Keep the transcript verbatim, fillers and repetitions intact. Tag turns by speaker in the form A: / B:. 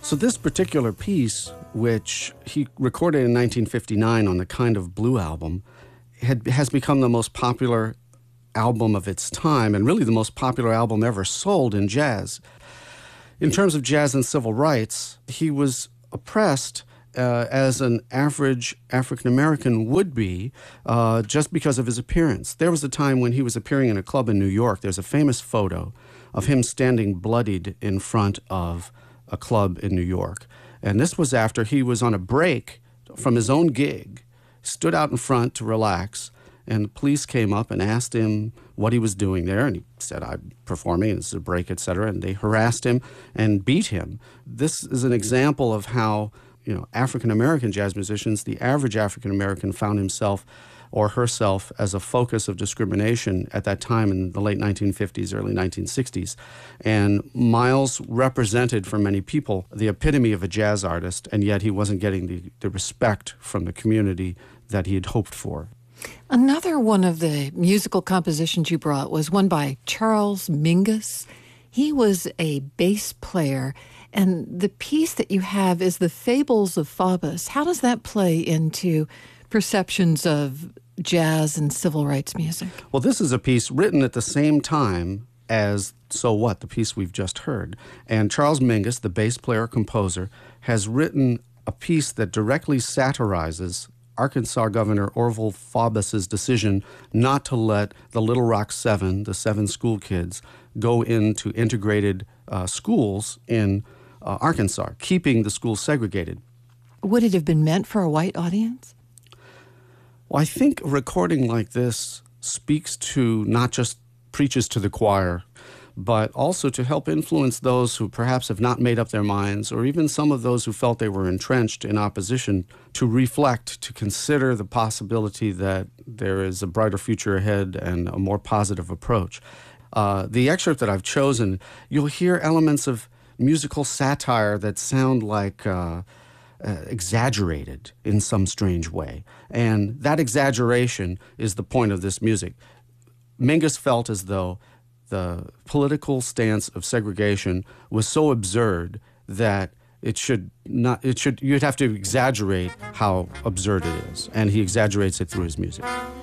A: So this particular piece, which he recorded in nineteen fifty-nine on the Kind of Blue album, had, has become the most popular album of its time and really the most popular album ever sold in jazz. In terms of jazz and civil rights, he was oppressed uh, as an average African-American would be uh, just because of his appearance. There was a time when he was appearing in a club in New York. There's a famous photo of him standing bloodied in front of a club in New York. And this was after he was on a break from his own gig, stood out in front to relax, and the police came up and asked him what he was doing there, and he said, I'm performing, and this is a break, et cetera, and they harassed him and beat him. This is an example of how, you know, African-American jazz musicians, the average African-American found himself or herself as a focus of discrimination at that time in the late nineteen fifties, early nineteen sixties. And Miles represented for many people the epitome of a jazz artist, and yet he wasn't getting the, the respect from the community that he had hoped for.
B: Another one of the musical compositions you brought was one by Charles Mingus. He was a bass player, and the piece that you have is The Fables of Faubus. How does that play into perceptions of jazz and civil rights music?
A: Well, this is a piece written at the same time as So What, the piece we've just heard. And Charles Mingus, the bass player-composer, has written a piece that directly satirizes Arkansas Governor Orville Faubus's decision not to let the Little Rock Seven, the seven school kids, go into integrated uh, schools in uh, Arkansas, keeping the schools segregated.
B: Would it have been meant for a white audience?
A: Well, I think a recording like this speaks to, not just preaches to the choir, but also to help influence those who perhaps have not made up their minds, or even some of those who felt they were entrenched in opposition, to reflect, to consider the possibility that there is a brighter future ahead and a more positive approach. Uh, the excerpt that I've chosen, you'll hear elements of musical satire that sound like uh, uh, exaggerated in some strange way. And that exaggeration is the point of this music. Mingus felt as though the political stance of segregation was so absurd that it should not, it should, you'd have to exaggerate how absurd it is. And he exaggerates it through his music.